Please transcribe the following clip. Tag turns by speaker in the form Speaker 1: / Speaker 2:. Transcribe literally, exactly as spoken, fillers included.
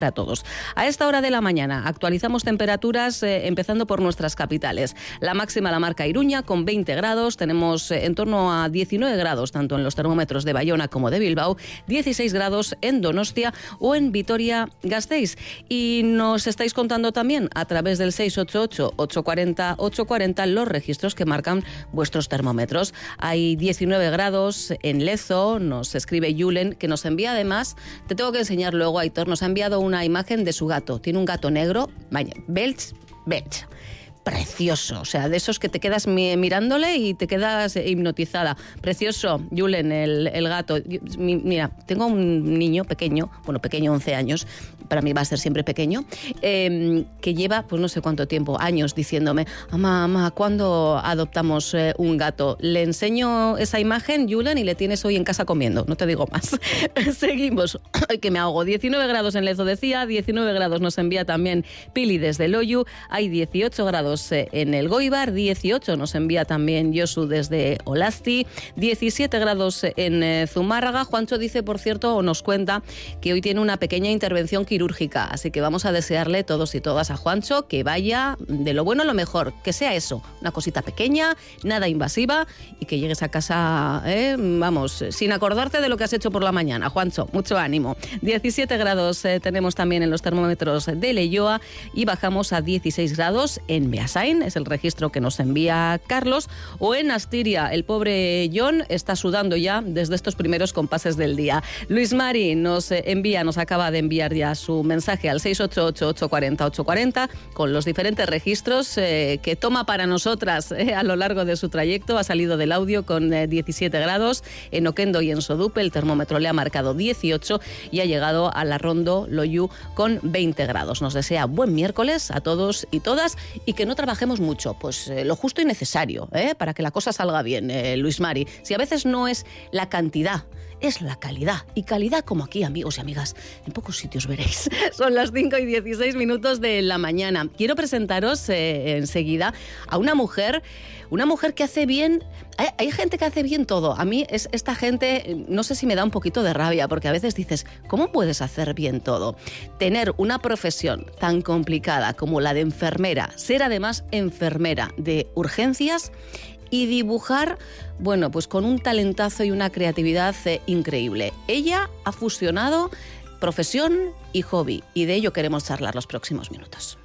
Speaker 1: para todos. A esta hora de la mañana actualizamos temperaturas eh, empezando por nuestras capitales. La máxima la marca Iruña con veinte grados, tenemos eh, en torno a diecinueve grados tanto en los termómetros de Bayona como de Bilbao, dieciséis grados en Donostia o en Vitoria-Gasteiz. Y nos estáis contando también a través del seis ocho ocho, ocho cuatro cero, ocho cuatro cero los registros que marcan vuestros termómetros. Hay diecinueve grados en Lezo, nos escribe Julen, que nos envía además, te tengo que enseñar luego, Aitor, nos ha enviado un una imagen de su gato. Tiene un gato negro, vaya, Belch, Belch. Precioso, o sea, de esos que te quedas mirándole y te quedas hipnotizada. Precioso, Julen, el, el gato. Mira, tengo un niño pequeño, bueno, pequeño, once años, para mí va a ser siempre pequeño, eh, que lleva, pues no sé cuánto tiempo, años, diciéndome, mamá, mamá, ¿cuándo adoptamos eh, un gato? Le enseño esa imagen, Julen, y le tienes hoy en casa comiendo, no te digo más. Seguimos, que me ahogo. diecinueve grados en Lezo, decía, diecinueve grados nos envía también Pili desde Loiu, hay dieciocho grados en el Goibar, dieciocho nos envía también Josu desde Olasti, diecisiete grados en Zumárraga. Juancho dice, por cierto, o nos cuenta que hoy tiene una pequeña intervención quirúrgica, así que vamos a desearle todos y todas a Juancho que vaya de lo bueno a lo mejor, que sea eso, una cosita pequeña, nada invasiva y que llegues a casa, eh, vamos, sin acordarte de lo que has hecho por la mañana. Juancho, mucho ánimo. diecisiete grados eh, tenemos también en los termómetros de Leioa y bajamos a dieciséis grados en Beasain, es el registro que nos envía Carlos, o en Astiria, el pobre John está sudando ya desde estos primeros compases del día. Luis Mari nos envía, nos acaba de enviar ya su mensaje al seis ocho ocho, ocho cuatro cero, ocho cuatro cero con los diferentes registros eh, que toma para nosotras eh, a lo largo de su trayecto. Ha salido del audio con eh, diecisiete grados, en Oquendo y en Sodupe el termómetro le ha marcado dieciocho y ha llegado a la Rondo Loiu con veinte grados. Nos desea buen miércoles a todos y todas y que no trabajemos mucho, pues eh, lo justo y necesario, ¿eh? Para que la cosa salga bien, eh, Luis Mari. Si a veces no es la cantidad, es la calidad. Y calidad como aquí, amigos y amigas, en pocos sitios veréis. Son las cinco y dieciséis minutos de la mañana. Quiero presentaros eh, enseguida a una mujer, una mujer que hace bien. Hay, hay gente que hace bien todo. A mí es esta gente, no sé si me da un poquito de rabia, porque a veces dices, ¿cómo puedes hacer bien todo? Tener una profesión tan complicada como la de enfermera, ser además enfermera de urgencias y dibujar, bueno, pues con un talentazo y una creatividad eh, increíble. Ella ha fusionado profesión y hobby, y de ello queremos charlar los próximos minutos.